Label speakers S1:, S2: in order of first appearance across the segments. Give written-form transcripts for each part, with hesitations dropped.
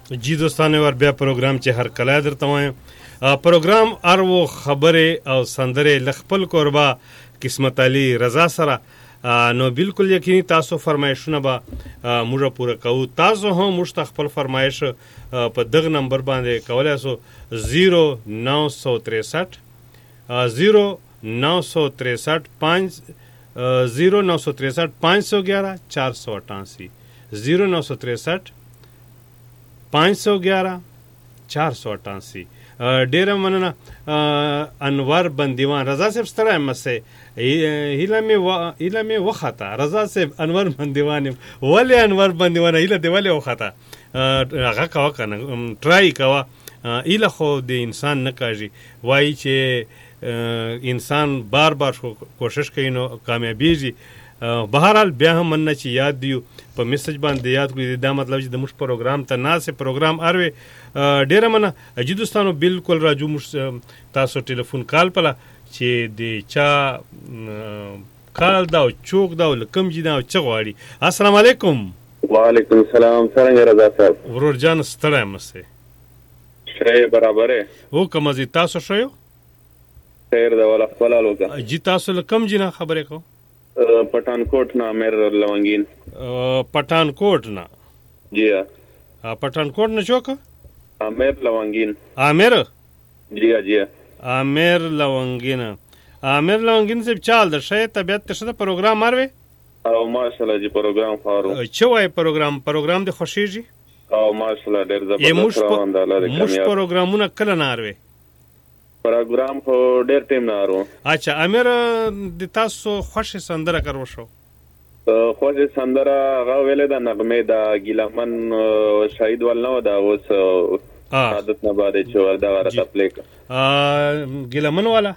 S1: جی دوستانو ور بیا پروګرام چې هر کله درته وایم پروګرام ارو خبره او سندره لخپل قربا قسمت علي رضا سره نو بالکل یقیني تاسو فرمایشونه به موږ پوره کوو. تاسو هم موږ خپل فرمایش په دغه نمبر باندې کولای شو 0963 0963 511 488 0963 511 488. ډیره مننه انور بندیوان. رضا صاحب ستړی مسه هیله می وخته. رضا صاحب انور بندیوان ولې انور بندیوان هیله دی ولې وخته هغه کا کنه ټرای کوا هیله خو د انسان نه کاږي وای چې انسان بار بار کوشش کوي نو کامیابیږي. بهرحال بیا هم مننه چې یاد دیو په میسج باندې یاد کړی. دا مطلب چې د موږ پروګرام ته ناسه پروګرام اروي ډیره مننه اجي دوستانو. بالکل راجو موږ تاسو ټلیفون کال پله چې د چا کال دا چوک دا لکم جی دا چغواړي. السلام علیکم.
S2: وعلیکم السلام. څنګه رضا صاحب؟
S1: ورور جان ستړی مسه
S2: شې برابر
S1: او کوم زی تاسو شوی
S2: خیر دا ولا خپل لوګه
S1: جی تاسو لکم جی نه خبره کو
S2: پټانکوټ نه امیر لونګین.
S1: پټانکوټ نه
S2: جی
S1: پټانکوټ نه چوک
S2: امیر لونګین.
S1: امیر
S2: جی
S1: امیر لونګین. امیر لونګین سے چال در شه طبیعت ته پروګرام ماروي
S2: او ماشاءالله جی پروګرام خارو
S1: چوي پروګرام د خوشي جی
S2: او ماشاءالله ډیر زبردست روان دی.
S1: موږ پروګرامونه کله ناروي
S2: پروګرام خو ډیر ټیم نه ارو.
S1: اچھا امیر د تاسو خوشي سندره کرو شو
S2: خوشي سندره غو ویل د نغمه د ګیلمن شهید ولنو دا اوس عادت نه باندې چې دا ورته پلیک
S1: ګیلمن والا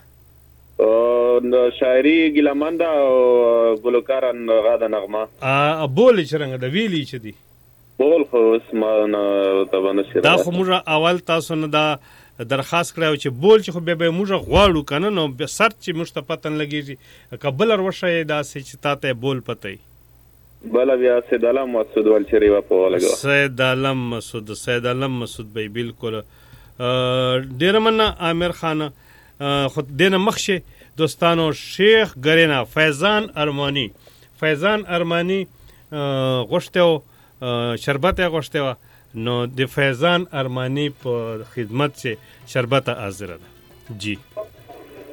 S2: شاعری ګیلمن دا ګلوکارن غاده نغمه
S1: بول چرنګ د ویلی چې دی
S2: بول خو اسمان تبانه شي.
S1: دا خو موږ اول تاسو نه دا درخواست کړو چې بول چې خو به موږ غواړو کنه نو به سر چې مستپتن لګیږي قبل ورشه دا چې تاته بول پته
S2: بل بیا سید علم مسعود ولچری و په لګو
S1: سید علم مسعود به بالکل ډیر مننه عامر خان. خود دینه مخشه دوستانو شیخ ګرینا فیضان ارمانی غوښتو شربت غوښتو نو د فیضان ارمانی په خدمت سے شربت حاضر ده جی.